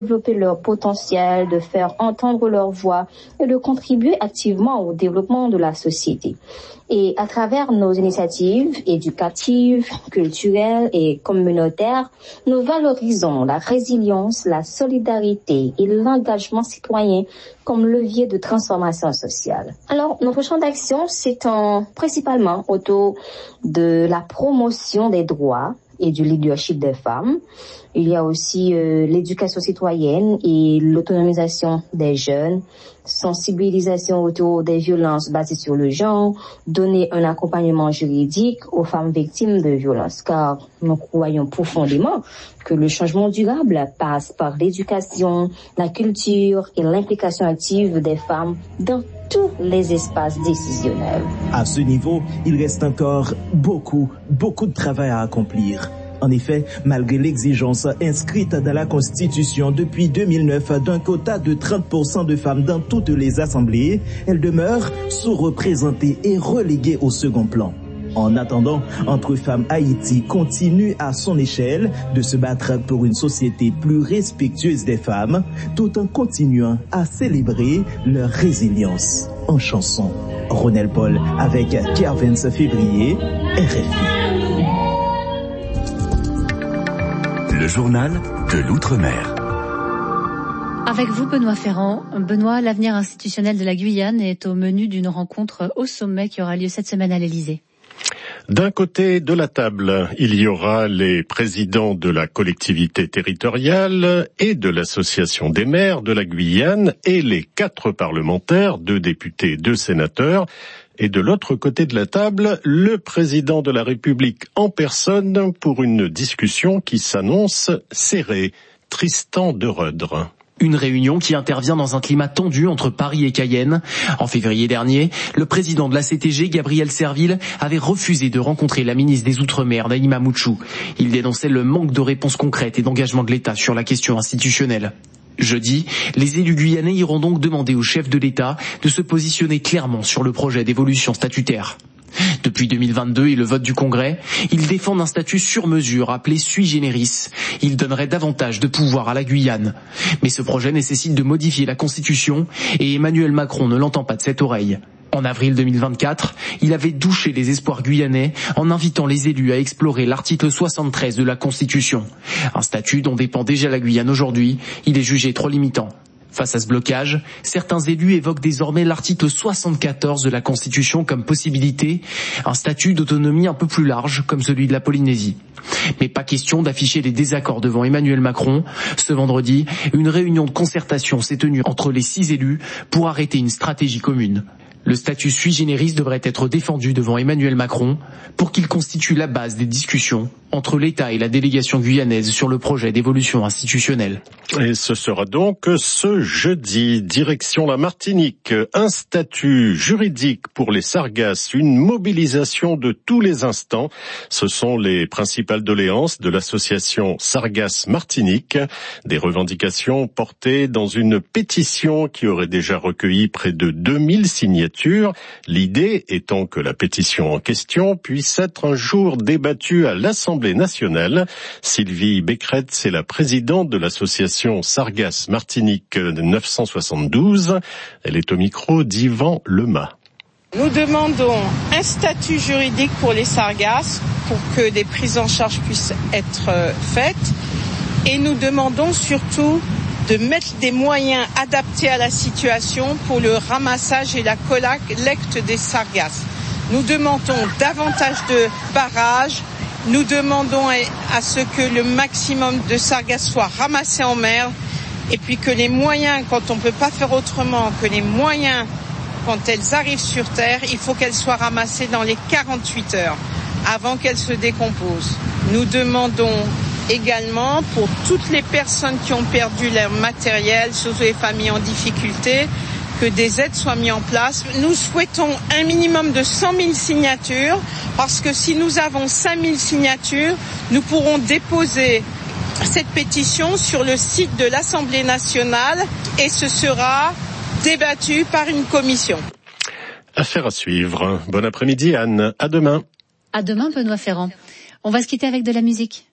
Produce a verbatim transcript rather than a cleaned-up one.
développer leur potentiel, de faire entendre leur voix et de contribuer activement au développement de la société. Et à travers nos initiatives éducatives, culturelles et communautaires, nous valorisons la résilience, la solidarité et l'engagement citoyen comme levier de transformation sociale. Alors, notre champ d'action s'étend principalement autour de la promotion des droits et du leadership des femmes. Il y a aussi euh, l'éducation citoyenne et l'autonomisation des jeunes, sensibilisation autour des violences basées sur le genre, donner un accompagnement juridique aux femmes victimes de violences, car nous croyons profondément que le changement durable passe par l'éducation, la culture et l'implication active des femmes dans tous les espaces décisionnels. À ce niveau, il reste encore beaucoup, beaucoup de travail à accomplir. En effet, malgré l'exigence inscrite dans la Constitution depuis deux mille neuf d'un quota de trente pour cent de femmes dans toutes les assemblées, elles demeurent sous-représentées et reléguées au second plan. En attendant, Entre Femmes Haïti continue à son échelle de se battre pour une société plus respectueuse des femmes, tout en continuant à célébrer leur résilience. En chanson, Ronel Paul avec Kervin Février, R F I. Le journal de l'Outre-mer. Avec vous, Benoît Ferrand. Benoît, l'avenir institutionnel de la Guyane est au menu d'une rencontre au sommet qui aura lieu cette semaine à l'Élysée. D'un côté de la table, il y aura les présidents de la collectivité territoriale et de l'association des maires de la Guyane et les quatre parlementaires, deux députés, deux sénateurs. Et de l'autre côté de la table, le président de la République en personne pour une discussion qui s'annonce serrée. Tristan de Rudre. Une réunion qui intervient dans un climat tendu entre Paris et Cayenne. En février dernier, le président de la C T G, Gabriel Serville, avait refusé de rencontrer la ministre des Outre-mer, Naïma Mouchou. Il dénonçait le manque de réponses concrètes et d'engagement de l'État sur la question institutionnelle. Jeudi, les élus guyanais iront donc demander au chef de l'État de se positionner clairement sur le projet d'évolution statutaire. Depuis deux mille vingt-deux et le vote du Congrès, ils défendent un statut sur mesure appelé sui generis. Il donnerait davantage de pouvoir à la Guyane. Mais ce projet nécessite de modifier la Constitution et Emmanuel Macron ne l'entend pas de cette oreille. En avril deux mille vingt-quatre, il avait douché les espoirs guyanais en invitant les élus à explorer l'article soixante-treize de la Constitution. Un statut dont dépend déjà la Guyane aujourd'hui, il est jugé trop limitant. Face à ce blocage, certains élus évoquent désormais l'article soixante-quatorze de la Constitution comme possibilité, un statut d'autonomie un peu plus large comme celui de la Polynésie. Mais pas question d'afficher les désaccords devant Emmanuel Macron. Ce vendredi, une réunion de concertation s'est tenue entre les six élus pour arrêter une stratégie commune. Le statut sui generis devrait être défendu devant Emmanuel Macron pour qu'il constitue la base des discussions entre l'État et la délégation guyanaise sur le projet d'évolution institutionnelle. Et ce sera donc ce jeudi, direction la Martinique, un statut juridique pour les sargasses, une mobilisation de tous les instants. Ce sont les principales doléances de l'association Sargasses Martinique, des revendications portées dans une pétition qui aurait déjà recueilli près de deux mille signatures. L'idée étant que la pétition en question puisse être un jour débattue à l'Assemblée nationale. Sylvie Becquerette, c'est la présidente de l'association Sargasses Martinique neuf cent soixante-douze. Elle est au micro d'Yvan Lemas. Nous demandons un statut juridique pour les sargasses pour que des prises en charge puissent être faites et nous demandons surtout de mettre des moyens adaptés à la situation pour le ramassage et la collecte des sargasses. Nous demandons davantage de barrages. Nous demandons à ce que le maximum de sargasses soit ramassé en mer et puis que les moyens, quand on ne peut pas faire autrement, que les moyens, quand elles arrivent sur Terre, il faut qu'elles soient ramassées dans les quarante-huit heures avant qu'elles se décomposent. Nous demandons également pour toutes les personnes qui ont perdu leur matériel, surtout les familles en difficulté, que des aides soient mises en place. Nous souhaitons un minimum de cent mille signatures parce que si nous avons cinq mille signatures, nous pourrons déposer cette pétition sur le site de l'Assemblée nationale et ce sera débattu par une commission. Affaire à suivre. Bon après-midi Anne. À demain. À demain Benoît Ferrand. On va se quitter avec de la musique.